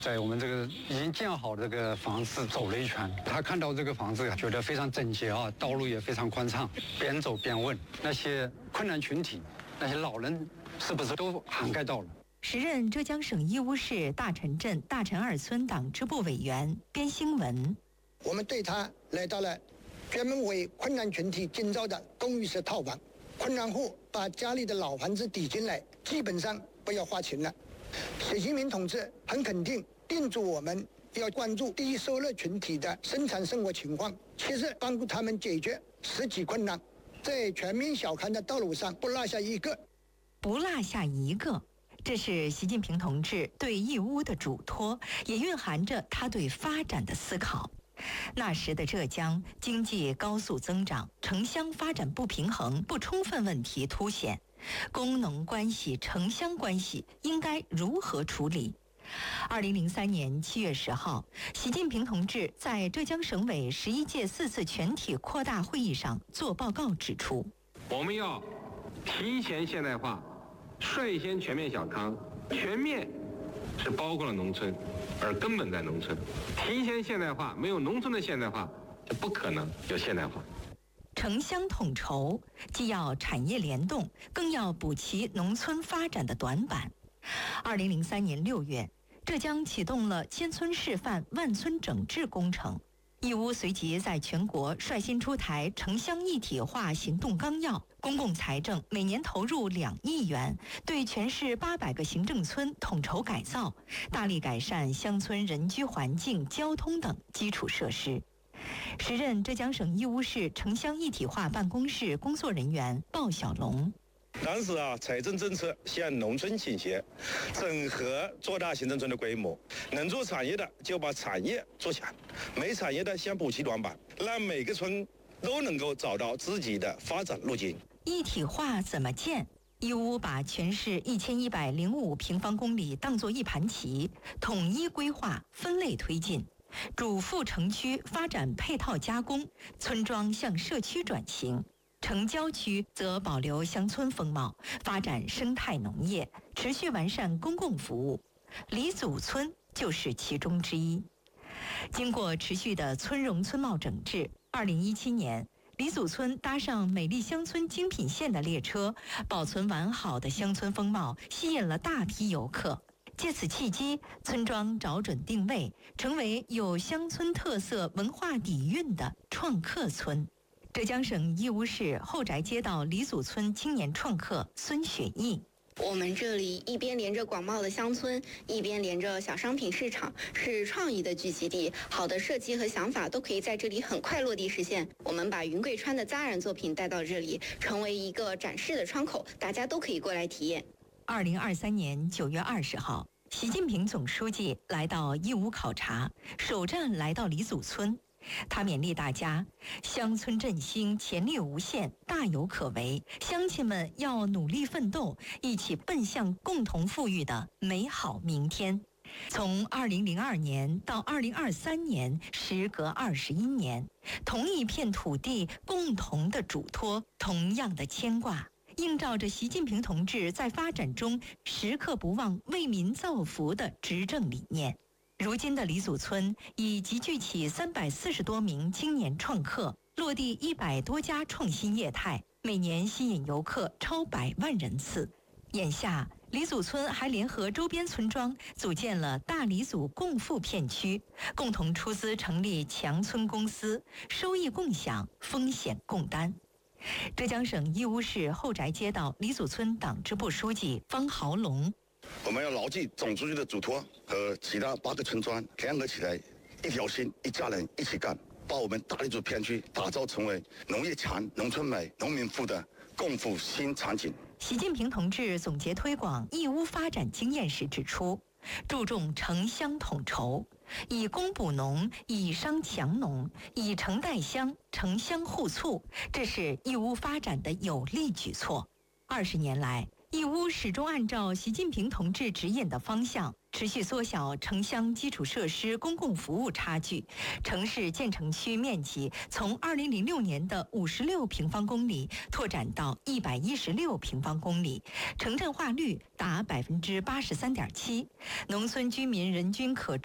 在我们这个已经建好的这个房子走了一圈，他看到这个房子觉得非常整洁啊，道路也非常宽敞，边走边问那些困难群体，那些老人是不是都涵盖到了。 时任浙江省义乌市大陈镇大陈二村党支部委员边兴文， 我们对他来到了专门为困难群体建造的公寓式套房，困难户把家里的老房子抵进来，基本上不要花钱了。习近平同志很肯定叮嘱我们要关注低收入群体的生产生活情况，切实帮助他们解决实际困难，在全面小康的道路上不落下一个。 不落下一个，这是习近平同志对义乌的嘱托，也蕴含着他对发展的思考。那时的浙江经济高速增长，城乡发展不平衡不充分问题凸显，工农关系城乡关系应该如何处理？2003年7月10号，习近平同志在浙江省委11届4次全体扩大会议上作报告指出， 我们要提前现代化，率先全面小康。全面是包括了农村，而根本在农村。提前现代化，没有农村的现代化，就不可能有现代化。 城乡统筹既要产业联动，更要补齐农村发展的短板。2003年6月，浙江启动了千村示范、万村整治工程。义乌随即在全国率先出台城乡一体化行动纲要，公共财政每年投入2亿元，对全市800个行政村统筹改造，大力改善乡村人居环境、交通等基础设施。时任浙江省义乌市城乡一体化办公室工作人员鲍小龙。 当时财政政策向农村倾斜，整合做大行政村的规模，能做产业的就把产业做强，没产业的先补齐短板，让每个村都能够找到自己的发展路径。 一体化怎么建？义乌把全市1105平方公里当作一盘棋，统一规划，分类推进。主副城区发展配套加工，村庄向社区转型。城郊区则保留乡村风貌，发展生态农业，持续完善公共服务。李祖村就是其中之一。经过持续的村容村貌整治，2017年，李祖村搭上美丽乡村精品线的列车，保存完好的乡村风貌，吸引了大批游客。借此契机，村庄找准定位，成为有乡村特色、文化底蕴的创客村。浙江省义乌市后宅街道李祖村青年创客孙雪毅。 我们这里一边连着广袤的乡村，一边连着小商品市场，是创意的聚集地。好的设计和想法都可以在这里很快落地实现。我们把云贵川的扎染作品带到这里，成为一个展示的窗口，大家都可以过来体验。 2023年9月20号，习近平总书记来到义乌考察，首站来到李祖村。他勉励大家，乡村振兴潜力无限，大有可为，乡亲们要努力奋斗，一起奔向共同富裕的美好明天。从2002年到2023年，时隔21年，同一片土地，共同的嘱托，同样的牵挂，映照着习近平同志在发展中时刻不忘为民造福的执政理念。如今的李祖村已集聚起340多名青年创客，落地100多家创新业态，每年吸引游客超100万人次。眼下，李祖村还联合周边村庄组建了大李祖共富片区，共同出资成立强村公司，收益共享，风险共担。浙江省义乌市后宅街道李祖村党支部书记方豪龙。 我们要牢记总书记的嘱托，和其他8个村庄联合起来，一条心，一家人，一起干，把我们大李祖片区打造成为农业强、农村美、农民富的共富新场景。 习近平同志总结推广义乌发展经验时指出，注重城乡统筹，以工补农，以商强农，以城带乡，城乡互促，这是义乌发展的有力举措。20年来，义乌始终按照习近平同志指引的方向， 持续缩小城乡基础设施公共服务差距，城市建成区面积从2006年的56平方公里拓展到116平方公里，城镇化率达83.7%，农村居民人均可